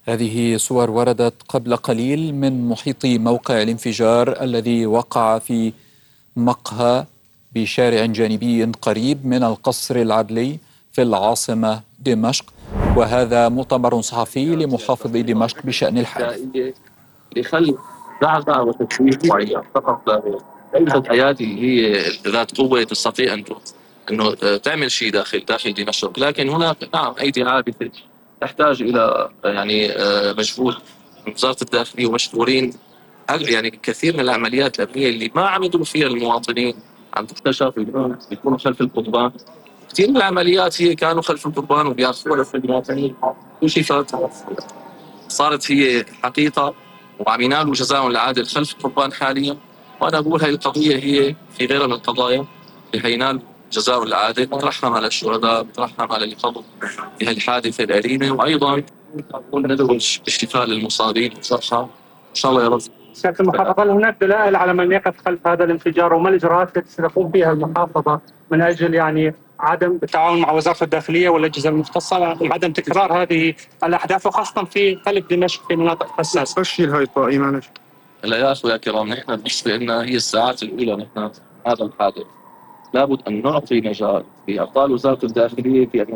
هذه صور وردت قبل قليل من محيط موقع الانفجار الذي وقع في مقهى بشارع جانبي قريب من القصر العدلي في العاصمة دمشق. وهذا مؤتمر صحفي لمحافظ دمشق بشأن الحادث. لخلق زعزعة وتشويش معين فقط لا غير. ليست ايادي هي ذات قوة تستطيع انه تعمل شيء داخل دمشق، لكن هناك نعم ايدي عابثة تحتاج الى يعني مجهود من وزارة الداخلية ومشكورين. يعني كثير من العمليات الامنية اللي ما عملوا فيها المواطنين عم تكتشف بيكونوا خلف القضبان. كثير من العمليات هي كانوا خلف القضبان وبياخذوها في المواطنين. كل شيء صارت هي حقيقة، وعم ينالوا جزاء العادل خلف القضبان حاليا. وانا بقول هاي القضية هي في غيرها من القضايا اللي حينال جزاء العادل. بترحم على الشهداء، بترحم على اللي قضوا في هاي الحادثة الأليمة، وايضا ندعو بالشفاء للمصابين والجرحى ان شاء الله يا رب. سيادة المحافظة، هل هناك دلائل على من يقف خلف هذا الانفجار، وما الإجراءات التي ستقوم بها المحافظة من أجل عدم التعاون مع وزارة الداخلية والأجهزة المختصة لعدم تكرار هذه الأحداث، وخاصة في قلب دمشق في مناطق حساسة؟ تشيل هاي الطائي معلش. لا يا اخوي يا كرام، نحن بالنسبة لنا هي الساعات الأولى نحن هذا الحادث لابد أن نعطي مجال في أبطال وزارة الداخلية في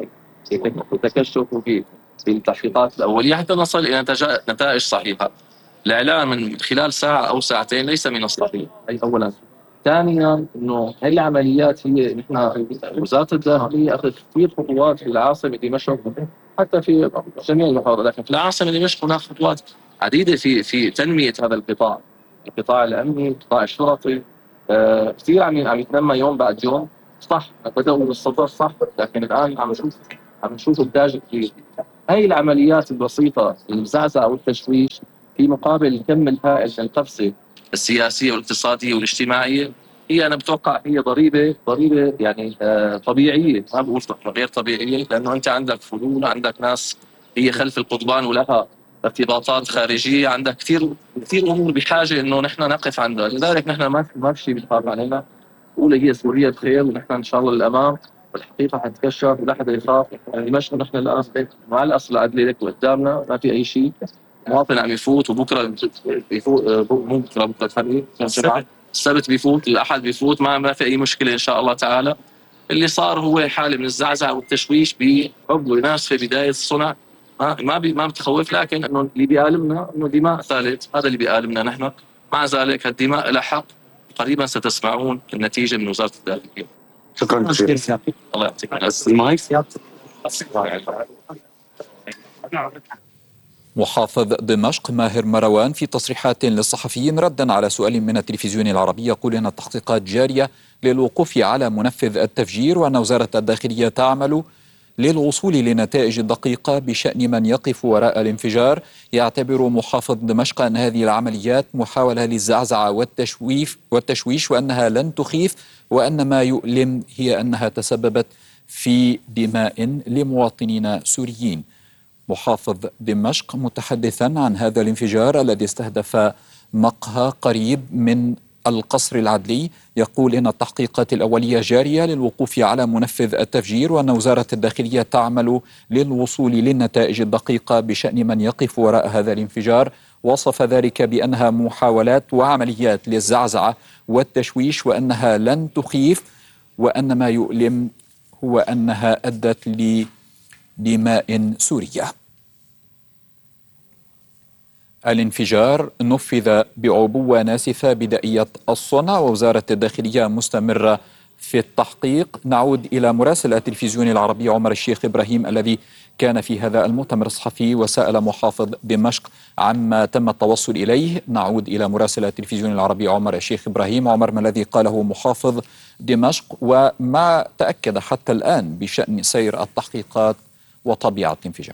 التكشف وفي التحقيقات الأولية حتى نصل إلى نتائج صحيحة. الإعلان من خلال ساعة أو ساعتين ليس من الصحيح، أي أولا. ثانيا إنه هي العمليات هي نحن وزارة الداخلية أخذ كثير خطوات في العاصمة دمشق، حتى في جميع المحافظات، لكن في العاصمة دمشق هناك خطوات عديدة في تنمية هذا القطاع الأمني، القطاع الشرطي. كثير عم يتنمى يوم بعد يوم. صح بدأوا بالصدر صح، لكن الآن عم نشوف إنتاج كثير. هاي العمليات البسيطة المزعزعة والتشويش في مقابل كم الهائل من القفزة السياسية والاقتصادية والاجتماعية، هي أنا بتوقع هي ضريبة يعني طبيعية، ما بقول غير طبيعية، لأنه أنت عندك فضول، عندك ناس هي خلف القضبان ولها ارتباطات خارجية، عندك كثير أمور بحاجة إنه نحن نقف عندها. لذلك نحن ما في شيء بيخاف علينا. أولى هي سوريا بخير، ونحن إن شاء الله للأمام والحقيقة حتكشف ولا حدا يخاف. يعني دمشق نحن الآن مع الأصل العدلي لك قدامنا، ما في أي شيء. مواطن عم يفوت، وبكرة بيفوت، مو بكرة الخميس السبت بيفوت، الأحد بيفوت، ما في أي مشكلة إن شاء الله تعالى. اللي صار هو حالة من الزعزعة والتشويش بحب وناس في بداية الصنع. ما بتخوف، لكن انه اللي بيألمنا انه دماء ثالث، هذا اللي بيألمنا نحن. مع ذلك الدماء لها حق. قريبا ستسمعون النتيجة من وزارة الداخلية. شكرا كثير. الله يعطيك المايك. محافظ دمشق ماهر مروان في تصريحات للصحفيين ردا على سؤال من التلفزيون العربي يقول أن التحقيقات جارية للوقوف على منفذ التفجير، وأن وزارة الداخلية تعمل للوصول لنتائج دقيقة بشأن من يقف وراء الانفجار. يعتبر محافظ دمشق أن هذه العمليات محاولة للزعزعة والتشويش وأنها لن تخيف، وأن ما يؤلم هي أنها تسببت في دماء لمواطنين سوريين. محافظ دمشق متحدثا عن هذا الانفجار الذي استهدف مقهى قريب من القصر العدلي يقول إن التحقيقات الأولية جارية للوقوف على منفذ التفجير، وأن وزارة الداخلية تعمل للوصول للنتائج الدقيقة بشأن من يقف وراء هذا الانفجار. وصف ذلك بأنها محاولات وعمليات للزعزعة والتشويش، وأنها لن تخيف، وأن ما يؤلم هو أنها أدت لدماء سورية. الانفجار نفذ بعبوة ناسفة بدائية الصنع، ووزارة الداخلية مستمرة في التحقيق. نعود إلى مراسل التلفزيون العربي عمر الشيخ إبراهيم الذي كان في هذا المؤتمر الصحفي وسأل محافظ دمشق عما تم التوصل إليه. نعود إلى مراسل التلفزيون العربي عمر الشيخ إبراهيم. عمر، ما الذي قاله محافظ دمشق وما تأكد حتى الآن بشأن سير التحقيقات وطبيعة الانفجار؟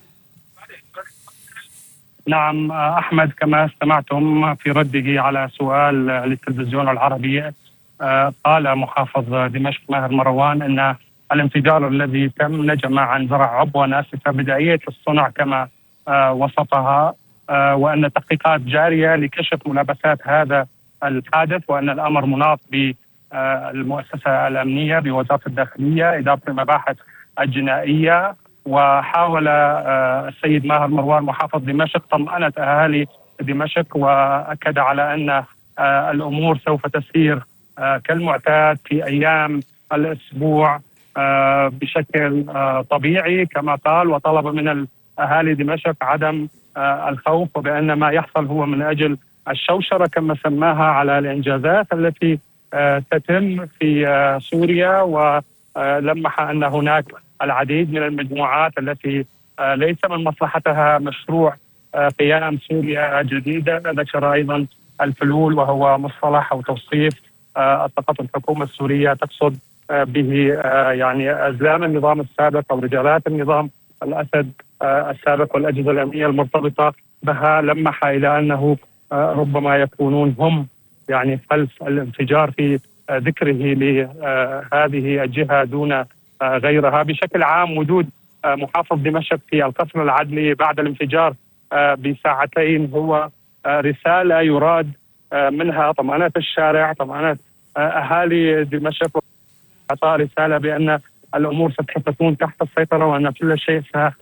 نعم أحمد، كما استمعتم في رده على سؤال للتلفزيون العربي، قال محافظ دمشق ماهر مروان أن الانفجار الذي تم نجم عن زرع عبوة ناسفة بدائية الصنع كما وصفها، وأن التحقيقات جارية لكشف ملابسات هذا الحادث، وأن الأمر مناط بالمؤسسة الأمنية بوزارة الداخلية إدارة المباحث الجنائية وحاول السيد ماهر مروان محافظ دمشق طمأنة أهالي دمشق، وأكد على أن الأمور سوف تسير كالمعتاد في أيام الأسبوع بشكل طبيعي كما قال، وطلب من أهالي دمشق عدم الخوف، وبأن ما يحصل هو من أجل الشوشرة كما سماها على الإنجازات التي تتم في سوريا، ولمح أن هناك العديد من المجموعات التي ليس من مصلحتها مشروع قيام سوريا جديدة. ذكر أيضا الفلول، وهو مصطلح أو توصيف أطلقته الحكومة السورية تقصد به يعني أزلام النظام السابق أو رجالات النظام الأسد السابق والأجهزة الأمنية المرتبطة بها. لمح إلى أنه ربما يكونون هم يعني خلف الانفجار في ذكره لهذه الجهة دون غيرها. بشكل عام وجود محافظ دمشق في القصر العدلي بعد الانفجار بساعتين هو رسالة يراد منها طمأنة الشارع، طمأنة أهالي دمشق، إعطاء رسالة بأن الأمور ستكون تحت السيطرة، وأن كل شيء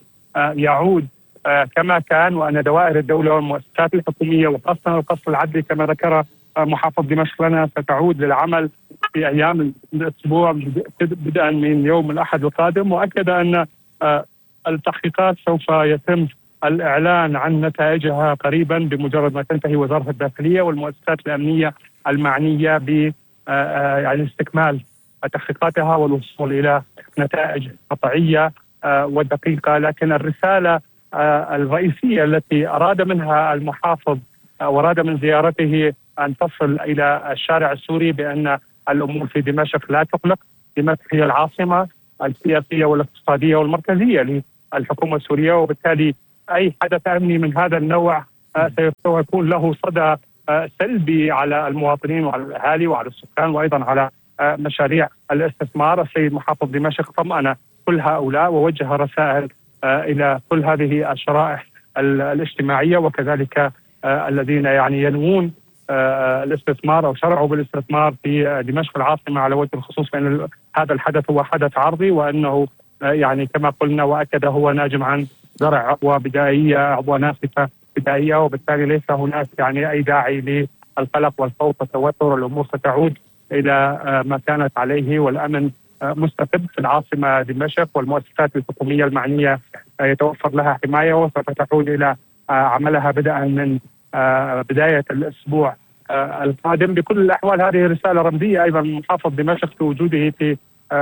سيعود كما كان، وأن دوائر الدولة والمؤسسات الحكومية وخاصة القصر العدلي كما ذكر محافظ دمشق لنا ستعود للعمل في أيام الأسبوع بدءا من يوم الأحد القادم. وأكد أن التحقيقات سوف يتم الإعلان عن نتائجها قريبا بمجرد ما تنتهي وزارة الداخلية والمؤسسات الأمنية المعنية ب يعني استكمال تحقيقاتها والوصول إلى نتائج قطعية ودقيقة. لكن الرسالة الرئيسية التي أراد منها المحافظ وراد من زيارته أن تصل إلى الشارع السوري بأن الأمور في دمشق لا تقلق. دمشق هي العاصمة السياسية والاقتصادية والمركزية للحكومة السورية، وبالتالي أي حدث أمني من هذا النوع سيكون له صدى سلبي على المواطنين وعلى الأهالي وعلى السكان وأيضا على مشاريع الاستثمار. السيد محافظ دمشق طمأن كل هؤلاء ووجه رسائل إلى كل هذه الشرائح الاجتماعية وكذلك الذين يعني ينوون الاستثمار أو شرعوا بالاستثمار في دمشق العاصمة على وجه الخصوص، بأن هذا الحدث هو حدث عرضي، وأنه يعني كما قلنا وأكد هو ناجم عن زرع عبوة بدائية، عبوة ناسفة بدائية، وبالتالي ليس هناك يعني أي داعي للقلق والخوف والتوتر. الأمور ستعود إلى ما كانت عليه، والأمن مستقب في العاصمة دمشق، والمؤسسات الحكومية المعنية يتوفر لها حماية، وسوف تعود إلى عملها بدءا من بداية الأسبوع القادم. بكل الأحوال هذه رسالة رمزية أيضا من محافظ دمشق في وجوده في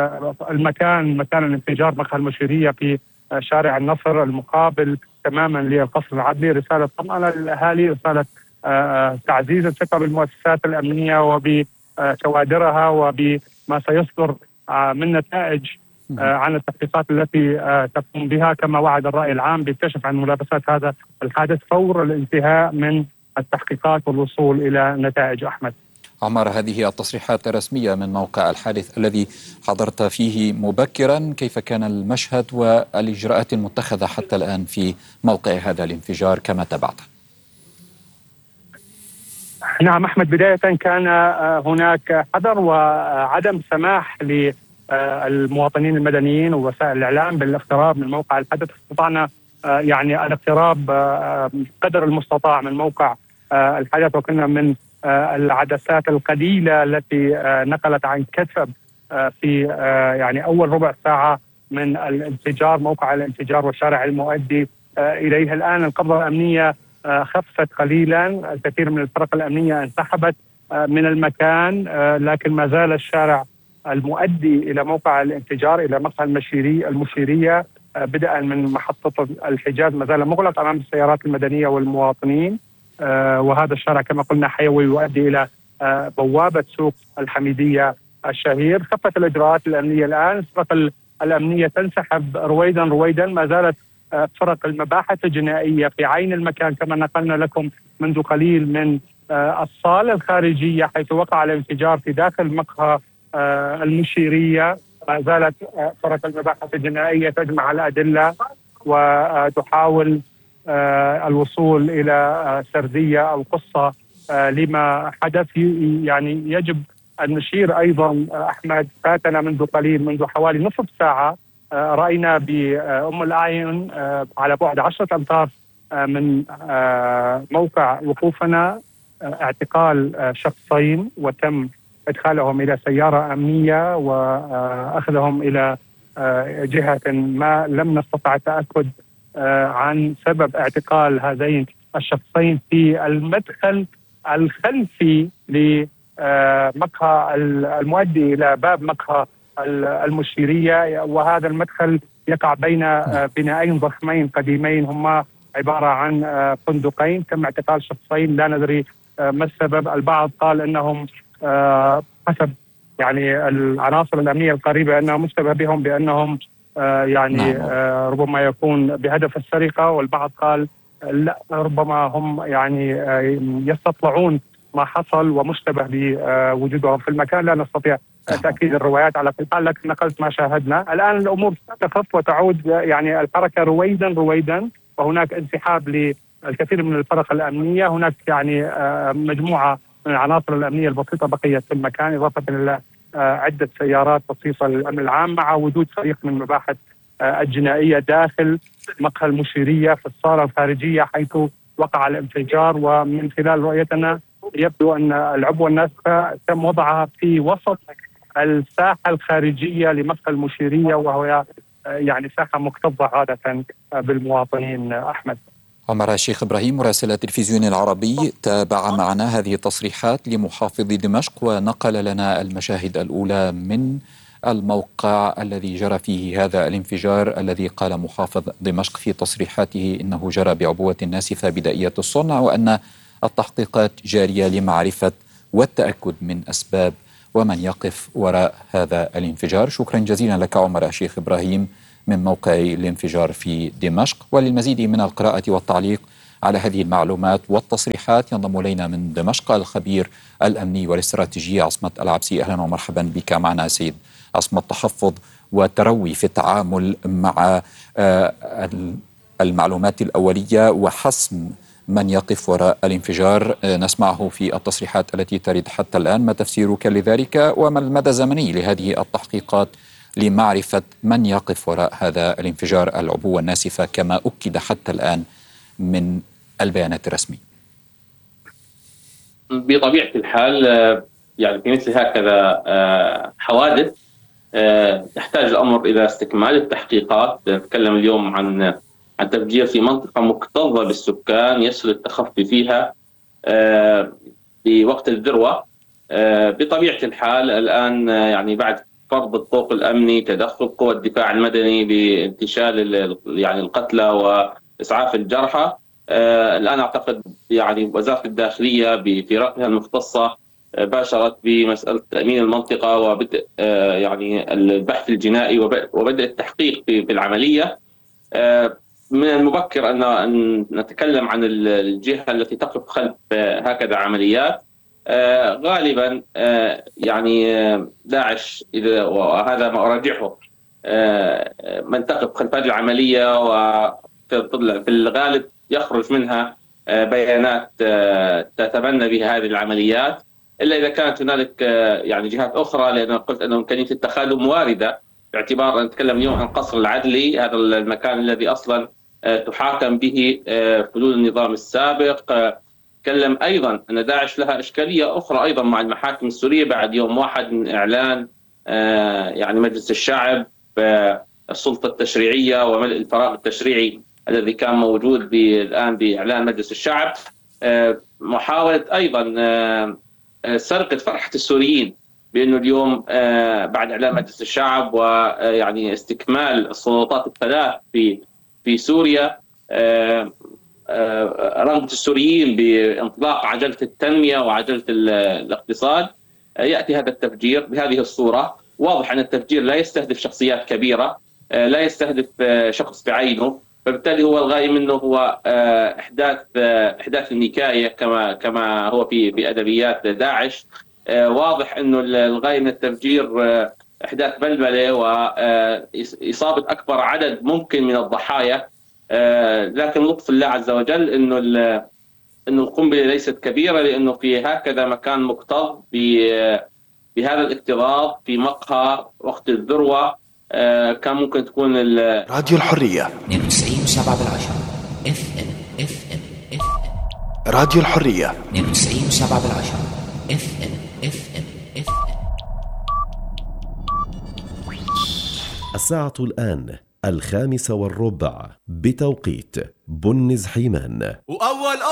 مكان الانفجار، مقهى المشيرية في شارع النصر المقابل تماما للقصر العدلي. رسالة طمأنة للأهالي، رسالة تعزيز الثقة بالمؤسسات الأمنية وبكوادرها وبما سيصدر من نتائج عن التحقيقات التي تقوم بها، كما وعد الرأي العام بالكشف عن ملابسات هذا الحادث فور الانتهاء من التحقيقات والوصول إلى نتائج. أحمد عمار، هذه التصريحات الرسمية من موقع الحادث الذي حضرت فيه مبكرا، كيف كان المشهد والإجراءات المتخذة حتى الآن في موقع هذا الانفجار كما تابعت؟ نعم أحمد، بداية كان هناك حذر وعدم سماح للمواطنين المدنيين ووسائل الإعلام بالاقتراب من موقع الحدث. استطعنا يعني الاقتراب قدر المستطاع من موقع الحدث، وكنا من العدسات القليلة التي نقلت عن كثب في يعني أول ربع ساعة من الانفجار، موقع الانفجار والشارع المؤدي إليه. الآن القبضة الأمنية خفت قليلا، الكثير من الفرق الأمنية انسحبت من المكان، لكن ما زال الشارع المؤدي إلى موقع الانفجار إلى مقهى المشيرية بدءا من محطة الحجاز ما زال مغلق أمام السيارات المدنية والمواطنين، وهذا الشارع كما قلنا حيوي يؤدي إلى بوابة سوق الحميدية الشهير. خفت الإجراءات الأمنية الآن، الفرق الأمنية تنسحب رويدا. ما زالت فرق المباحث الجنائية في عين المكان كما نقلنا لكم منذ قليل من الصالة الخارجية حيث وقع الانفجار في داخل مقهى المشيرية. ما زالت فرق المباحث الجنائية تجمع الأدلة وتحاول الوصول إلى سردية أو قصة لما حدث. يعني يجب أن نشير أيضا أحمد، فاتنا منذ قليل، منذ حوالي نصف ساعة رأينا بأم الأعين على بعد 10 أمتار من موقع وقوفنا اعتقال شخصين، وتم إدخالهم إلى سيارة أمنية وأخذهم إلى جهة ما. لم نستطع التأكد عن سبب اعتقال هذين الشخصين في المدخل الخلفي لمقهى المؤدي إلى باب مقهى المشيرية، وهذا المدخل يقع بين بنائين ضخمين قديمين هما عبارة عن فندقين. تم اعتقال شخصين لا ندري ما السبب. البعض قال أنهم حسب يعني العناصر الأمنية القريبة أنهم مشتبه بهم بأنهم يعني ربما يكون بهدف السرقة، والبعض قال لا، ربما هم يعني يستطلعون ما حصل ومشتبه بوجودهم في المكان. لا نستطيع تأكيد الروايات على كل حال، لكن نقلت ما شاهدنا. الآن الأمور تخف وتعود يعني الحركة رويدا، وهناك انسحاب للكثير من الفرق الأمنية. هناك يعني مجموعة من العناصر الأمنية البسيطة بقيت في المكان، إضافة إلى عدة سيارات خصيصة للأمن العام، مع وجود فريق من المباحث الجنائية داخل مقهى المشيرية في الصالة الخارجية حيث وقع الانفجار. ومن خلال رؤيتنا يبدو أن العبوة الناسفة تم وضعها في وسط الساحة الخارجية لمقهى المشيرية، وهو يعني ساحة مكتظة عادة بالمواطنين. أحمد عمر الشيخ إبراهيم مراسل التلفزيون العربي تابع معنا هذه التصريحات لمحافظ دمشق، ونقل لنا المشاهد الأولى من الموقع الذي جرى فيه هذا الانفجار، الذي قال محافظ دمشق في تصريحاته إنه جرى بعبوة ناسفة بدائية الصنع، وأن التحقيقات جارية لمعرفة والتأكد من أسباب ومن يقف وراء هذا الانفجار. شكرا جزيلا لك عمر الشيخ إبراهيم من موقع الانفجار في دمشق. وللمزيد من القراءة والتعليق على هذه المعلومات والتصريحات ينضم إلينا من دمشق الخبير الأمني والاستراتيجي عصمت العبسي. أهلا ومرحبا بك معنا سيد عصمت. تحفظ وتروي في التعامل مع المعلومات الأولية وحسم من يقف وراء الانفجار، نسمعه في التصريحات التي ترد حتى الآن. ما تفسيرك لذلك وما المدى الزمني لهذه التحقيقات لمعرفة من يقف وراء هذا الانفجار العبوة الناسفة كما أكد حتى الآن من البيانات الرسمية؟ بطبيعة الحال يعني في مثل هكذا حوادث تحتاج الأمر إلى استكمال التحقيقات. نتكلم اليوم عن تفجير في منطقة مكتظة بالسكان يسهل التخفي فيها في وقت الذروة. بطبيعة الحال الآن يعني بعد فرض الطوق الأمني، تدخل قوى الدفاع المدني بانتشال يعني القتلى وإسعاف الجرحى، الآن أعتقد يعني وزارة الداخلية بفرقها المختصة باشرت بمسألة تأمين المنطقة وبدء يعني البحث الجنائي وبدء التحقيق في العملية. من المبكر أن نتكلم عن الجهة التي تقف خلف هكذا عمليات. غالبا يعني داعش، وهذا ما أراجعه، من تقف خلف هذه العملية وفي الغالب يخرج منها بيانات تتبنى بها هذه العمليات، إلا إذا كانت هنالك يعني جهات أخرى، لأن قلت أن إمكانية التخادم واردة، باعتبار أن نتكلم اليوم عن قصر العدلي، هذا المكان الذي أصلا تحاكم به فلول النظام السابق. تكلم أيضا أن داعش لها إشكالية أخرى أيضا مع المحاكم السورية بعد يوم 1 من إعلان يعني مجلس الشعب السلطة التشريعية وملء الفراغ التشريعي الذي كان موجود الآن بإعلان مجلس الشعب. محاولة أيضا سرقة فرحة السوريين بأنه اليوم بعد إعلان مجلس الشعب ويعني استكمال السلطات الثلاث في سوريا، رغبة السوريين بانطلاق عجلة التنمية وعجلة الاقتصاد، يأتي هذا التفجير بهذه الصورة. واضح أن التفجير لا يستهدف شخصيات كبيرة، لا يستهدف شخص بعينه، فبالتالي هو الغاية منه هو إحداث النكاية كما هو في أدبيات داعش. واضح أنه الغاية من التفجير إحداث بلبلة وإصابة أكبر عدد ممكن من الضحايا، لكن لطف الله عز وجل إنه القنبلة ليست كبيرة، لأنه في هكذا مكان مكتظ بهذا الاكتظاظ في مقهى وقت الذروة كان ممكن تكون راديو الحرية 92.7 FM راديو الحرية 92.7 FM الساعة الآن 5:15 بتوقيت بن زحيمان. وأول